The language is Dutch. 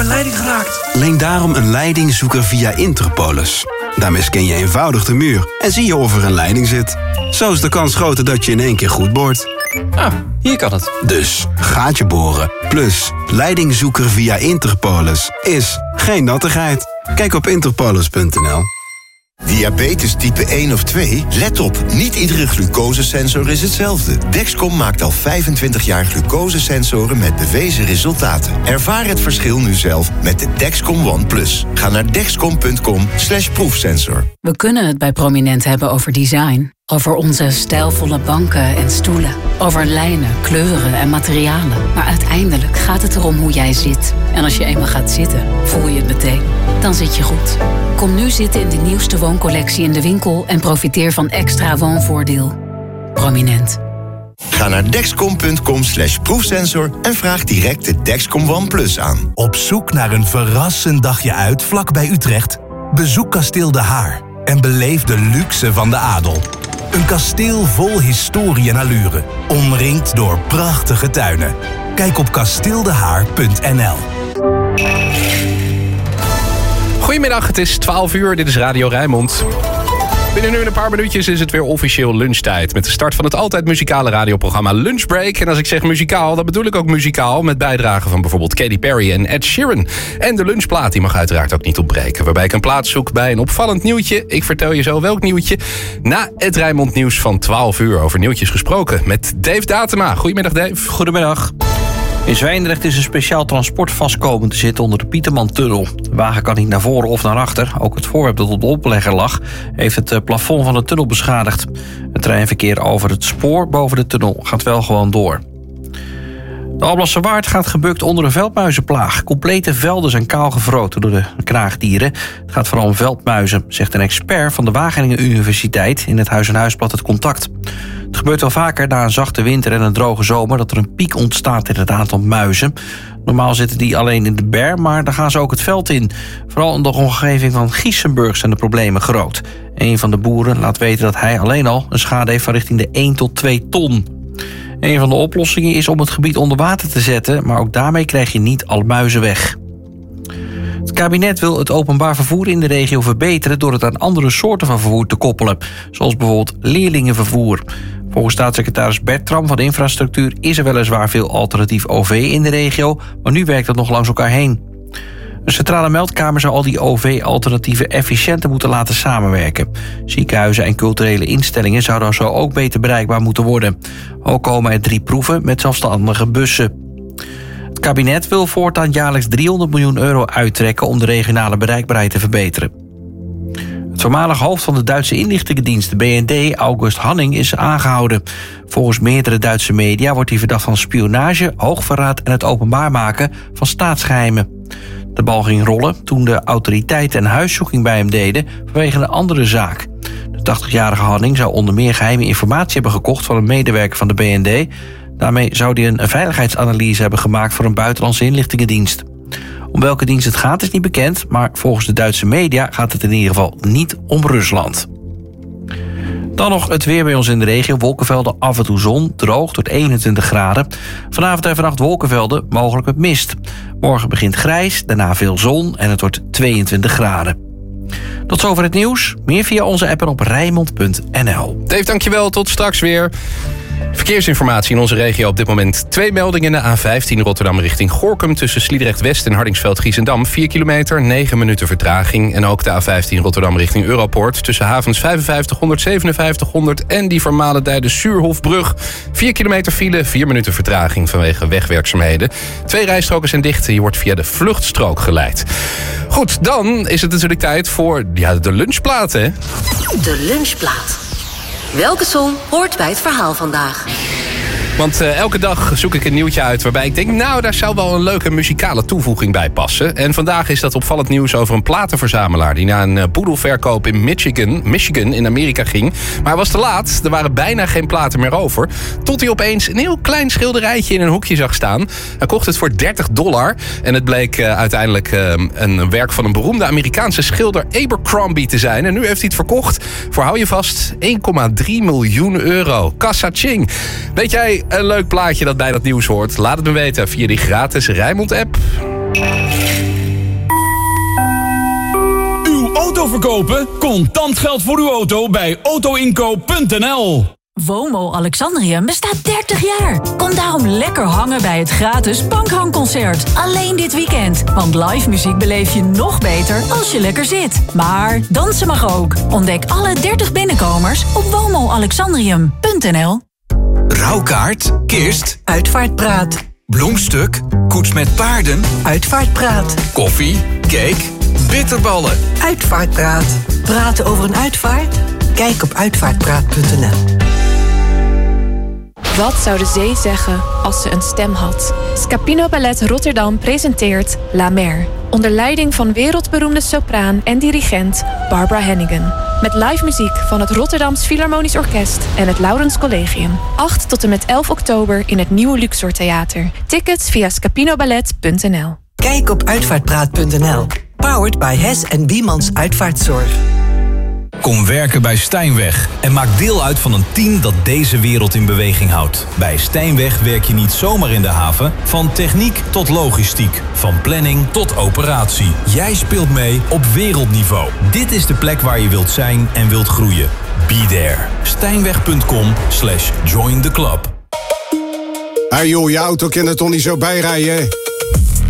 een leiding geraakt. Leen daarom een leidingzoeker via Interpolis. Daarmee scan je eenvoudig de muur en zie je of er een leiding zit. Zo is de kans groter dat je in één keer goed boort. Ah, hier kan het. Dus gaatje boren plus leidingzoeker via Interpolis is geen nattigheid. Kijk op interpolis.nl. Diabetes type 1 of 2? Let op, niet iedere glucosesensor is hetzelfde. Dexcom maakt al 25 jaar glucosesensoren met bewezen resultaten. Ervaar het verschil nu zelf met de Dexcom One Plus. Ga naar dexcom.com/proefsensor. We kunnen het bij Prominent hebben over design. Over onze stijlvolle banken en stoelen. Over lijnen, kleuren en materialen. Maar uiteindelijk gaat het erom hoe jij zit. En als je eenmaal gaat zitten, voel je het meteen. Dan zit je goed. Kom nu zitten in de nieuwste wooncollectie in de winkel en profiteer van extra woonvoordeel. Prominent. Ga naar dexcom.com/proefsensor en vraag direct de Dexcom One Plus aan. Op zoek naar een verrassend dagje uit vlakbij Utrecht? Bezoek Kasteel De Haar en beleef de luxe van de adel. Een kasteel vol historie en allure, omringd door prachtige tuinen. Kijk op kasteeldehaar.nl. Goedemiddag, het is 12 uur, dit is Radio Rijnmond. Binnen nu een paar minuutjes is het weer officieel lunchtijd. Met de start van het altijd muzikale radioprogramma Lunchbreak. En als ik zeg muzikaal, dan bedoel ik ook muzikaal. Met bijdragen van bijvoorbeeld Katy Perry en Ed Sheeran. En de lunchplaat die mag uiteraard ook niet ontbreken. Waarbij ik een plaats zoek bij een opvallend nieuwtje. Ik vertel je zo welk nieuwtje. Na het Rijnmond nieuws van 12 uur over nieuwtjes gesproken. Met Dave Datema. Goedemiddag Dave. Goedemiddag. In Zwijndrecht is een speciaal transport vast komen te zitten onder de Pietermantunnel. De wagen kan niet naar voren of naar achter. Ook het voorwerp dat op de oplegger lag heeft het plafond van de tunnel beschadigd. Het treinverkeer over het spoor boven de tunnel gaat wel gewoon door. De Alblassche Waard gaat gebukt onder een veldmuizenplaag. Complete velden zijn kaal gevroten door de knaagdieren. Het gaat vooral om veldmuizen, zegt een expert van de Wageningen Universiteit in het Huis-en-Huisblad Het Contact. Het gebeurt wel vaker na een zachte winter en een droge zomer dat er een piek ontstaat in het aantal muizen. Normaal zitten die alleen in de ber, maar dan gaan ze ook het veld in. Vooral in de omgeving van Giesenburg zijn de problemen groot. Een van de boeren laat weten dat hij alleen al een schade heeft van richting de 1 tot 2 ton. Een van de oplossingen is om het gebied onder water te zetten, maar ook daarmee krijg je niet alle muizen weg. Het kabinet wil het openbaar vervoer in de regio verbeteren door het aan andere soorten van vervoer te koppelen, zoals bijvoorbeeld leerlingenvervoer. Volgens staatssecretaris Bertram van Infrastructuur is er weliswaar veel alternatief OV in de regio, maar nu werkt dat nog langs elkaar heen. Een centrale meldkamer zou al die OV-alternatieven efficiënter moeten laten samenwerken. Ziekenhuizen en culturele instellingen zouden zo ook beter bereikbaar moeten worden. Ook komen er 3 proeven met zelfstandige bussen. Het kabinet wil voortaan jaarlijks €300 miljoen uittrekken om de regionale bereikbaarheid te verbeteren. Het voormalig hoofd van de Duitse inlichtingendienst, de BND, August Hanning, is aangehouden. Volgens meerdere Duitse media wordt hij verdacht van spionage, hoogverraad en het openbaar maken van staatsgeheimen. De bal ging rollen toen de autoriteiten een huiszoeking bij hem deden vanwege een andere zaak. De 80-jarige Hanning zou onder meer geheime informatie hebben gekocht van een medewerker van de BND. Daarmee zou hij een veiligheidsanalyse hebben gemaakt voor een buitenlandse inlichtingendienst. Om welke dienst het gaat is niet bekend, maar volgens de Duitse media gaat het in ieder geval niet om Rusland. Dan nog het weer bij ons in de regio. Wolkenvelden, af en toe zon, droog tot 21 graden. Vanavond en vannacht wolkenvelden, mogelijk met mist. Morgen begint grijs, daarna veel zon en het wordt 22 graden. Tot zover het nieuws. Meer via onze app en op Rijnmond.nl. Dave, dankjewel. Tot straks weer. Verkeersinformatie in onze regio op dit moment. 2 meldingen. De A15 Rotterdam richting Gorinchem tussen Sliedrecht-West en Hardingsveld-Giessendam. 4 kilometer, 9 minuten vertraging. En ook de A15 Rotterdam richting Europoort tussen havens 55, 100, 5700 en die vermalendijde Suurhofbrug. 4 kilometer file, 4 minuten vertraging vanwege wegwerkzaamheden. 2 rijstroken zijn dicht en je wordt via de vluchtstrook geleid. Goed, dan is het natuurlijk tijd voor de lunchplaat, hè? De lunchplaat. Welke song hoort bij het verhaal vandaag? Want elke dag zoek ik een nieuwtje uit waarbij ik denk, nou, daar zou wel een leuke muzikale toevoeging bij passen. En vandaag is dat opvallend nieuws over een platenverzamelaar die na een boedelverkoop in Michigan in Amerika ging. Maar hij was te laat, er waren bijna geen platen meer over. Tot hij opeens een heel klein schilderijtje in een hoekje zag staan. Hij kocht het voor $30 en het bleek uiteindelijk een werk van een beroemde Amerikaanse schilder Abercrombie te zijn. En nu heeft hij het verkocht voor, hou je vast, €1,3 miljoen. Kassa-ching. Weet jij een leuk plaatje dat bij dat nieuws hoort? Laat het me weten via die gratis Rijnmond-app. verkopen? Contant geld voor uw auto bij autoinkoop.nl. WOMO Alexandrium bestaat 30 jaar. Kom daarom lekker hangen bij het gratis Bankhangconcert. Alleen dit weekend. Want live muziek beleef je nog beter als je lekker zit. Maar dansen mag ook. Ontdek alle 30 binnenkomers op womoalexandrium.nl. Rouwkaart, kist, uitvaartpraat, bloemstuk, koets met paarden, uitvaartpraat, koffie, cake, bitterballen. Uitvaartpraat. Praten over een uitvaart? Kijk op uitvaartpraat.nl. Wat zou de zee zeggen als ze een stem had? Scapino Ballet Rotterdam presenteert La Mer. Onder leiding van wereldberoemde sopraan en dirigent Barbara Hannigan. Met live muziek van het Rotterdams Philharmonisch Orkest en het Laurens Collegium. 8 tot en met 11 oktober in het Nieuwe Luxor Theater. Tickets via scapinoballet.nl. Kijk op uitvaartpraat.nl. Powered by Hess en Biemans Uitvaartzorg. Kom werken bij Stijnweg en maak deel uit van een team dat deze wereld in beweging houdt. Bij Stijnweg werk je niet zomaar in de haven, van techniek tot logistiek, van planning tot operatie. Jij speelt mee op wereldniveau. Dit is de plek waar je wilt zijn en wilt groeien. Be there. Stijnweg.com/join the club. Hey joh, je auto kan er toch niet zo bijrijden?